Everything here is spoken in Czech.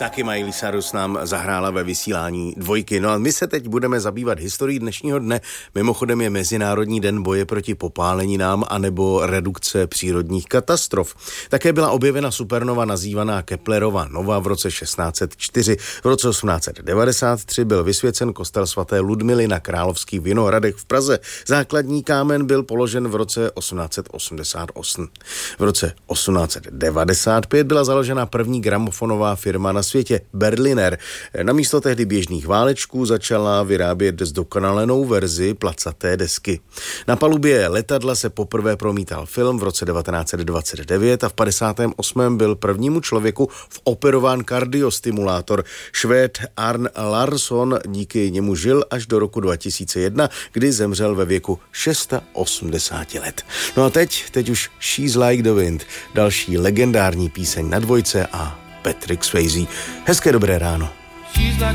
Taky Miley Cyrus nám zahrála ve vysílání Dvojky. No a my se teď budeme zabývat historií dnešního dne. Mimochodem je Mezinárodní den boje proti popáleninám anebo redukce přírodních katastrof. Také byla objevena supernova nazývaná Keplerova nova v roce 1604. V roce 1893 byl vysvěcen kostel svaté Ludmily na Královských Vinohradech v Praze. Základní kámen byl položen v roce 1888. V roce 1895 byla založena první gramofonová firma na světě, Berliner. Namísto tehdy běžných válečků začala vyrábět zdokonalenou verzi placaté desky. Na palubě letadla se poprvé promítal film v roce 1929 a v 58. byl prvnímu člověku operován kardiostimulátor. Švéd Arne Larsson díky němu žil až do roku 2001, kdy zemřel ve věku 86 let. No a teď už She's Like the Wind, další legendární píseň na Dvojce a Patrick Swayze. Hezké dobré ráno.